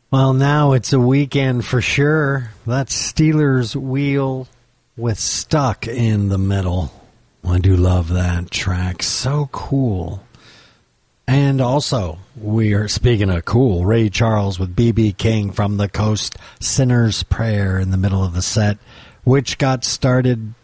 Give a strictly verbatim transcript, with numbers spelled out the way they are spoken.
Well, now it's a weekend for sure. That's Steelers Wheel with Stuck in the middle. I do love that track. So cool. And also, we are, speaking of cool, Ray Charles with B B King from the Coast, Sinner's Prayer in the middle of the set, which got started